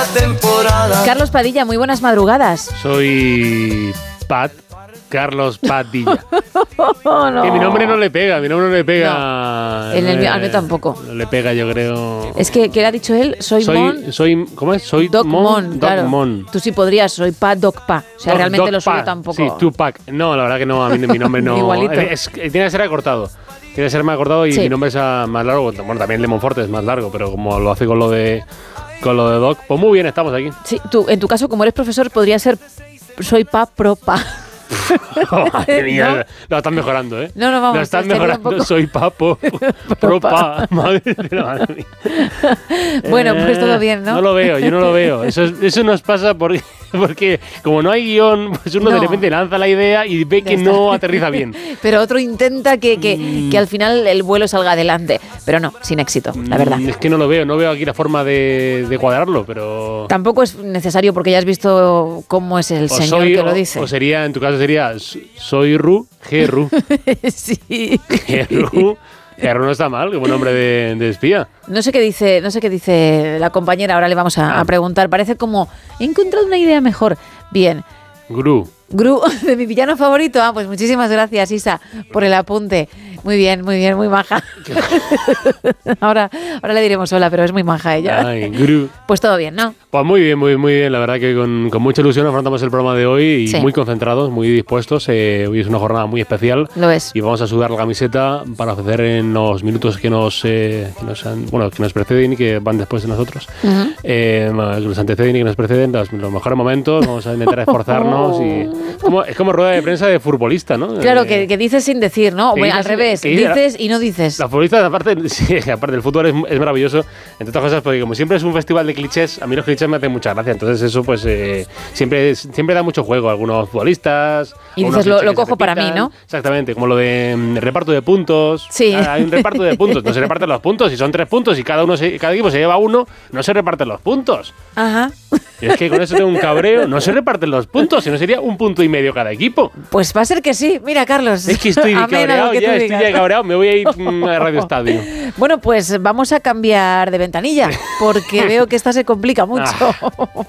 temporada. Carlos Padilla, muy buenas madrugadas. Soy Carlos Padilla. No. Que mi nombre no le pega, No. Al mío tampoco. No le pega, yo creo. Es que, ¿qué le ha dicho él? ¿Cómo es? Soy Doc Mon, claro. Doc Mon. Tú sí podrías, soy Pat Doc Pa. O sea, realmente Doc lo suyo Pa. tampoco. Sí, Tupac. No, la verdad que no, a mí mi nombre no. Igualito. Tiene que ser acortado. Tiene que ser más acortado y Sí. mi nombre es más largo. Bueno, también Lemon Forte es más largo, pero como lo hace con lo de Doc, pues muy bien, estamos aquí. Sí, tú, en tu caso, como eres profesor, podría ser soy Pa Pro Pa. Madre mía, ¿No? lo están mejorando, ¿eh? No, vamos. Lo están estaría mejorando. un poco- Soy papo, propa. Madre mía. Bueno, pues todo bien, ¿no? No lo veo, yo no lo veo. Eso nos pasa porque como no hay guión, pues uno No. de repente lanza la idea y ve que no aterriza bien. Pero otro intenta que al final el vuelo salga adelante. Pero no, sin éxito, la verdad. Es que no lo veo, no veo aquí la forma de cuadrarlo, pero... Tampoco es necesario porque ya has visto cómo es el señor que lo dice. O sería, en tu caso sería, soy Ru, G-Ru. Sí. G-Ru. G-Ru no está mal, como nombre de espía. No sé qué dice la compañera, ahora le vamos a preguntar. Parece como, he encontrado una idea mejor. Bien. Gru. Gru, de mi villano favorito. Pues muchísimas gracias, Isa, por el apunte. Muy bien, muy maja. Ahora le diremos hola, pero es muy maja ella. Ay, Gru. Pues todo bien, ¿no? Pues muy bien, muy bien. La verdad que con mucha ilusión afrontamos el programa de hoy y Sí. muy concentrados, muy dispuestos. Hoy es una jornada muy especial. Lo es. Y vamos a sudar la camiseta para ofrecer en los minutos que nos preceden y que van después de nosotros. Uh-huh. Que nos anteceden y que nos preceden los mejores momentos. Vamos a intentar esforzarnos. Es como rueda de prensa de futbolista, ¿no? Claro, que dices sin decir, ¿no? que Bueno, al dices- revés, que dices- dices y no dices. Los futbolistas, aparte del fútbol, es maravilloso, entre otras cosas, porque como siempre es un festival de clichés, a mí los clichés me hacen mucha gracia. Entonces eso pues siempre da mucho juego a algunos futbolisista. Y algunos dices, lo clichés que se cojo para repitan. mí, ¿no? Exactamente, como lo de reparto de puntos. Sí. Hay un reparto de puntos, no se reparten los puntos, si son 3 puntos y cada equipo se lleva uno, no se reparten los puntos. Ajá. Y es que con eso tengo un cabreo, no se reparten los puntos, si no sería 1,5 puntos cada equipo. Pues va a ser que sí. Mira, Carlos. Es que estoy Amén a lo cabreado que tú ya, estoy digas. ya cabreado, me voy a ir a Radio Estadio. Bueno, pues vamos a cambiar de ventanilla, porque veo que esta se complica mucho.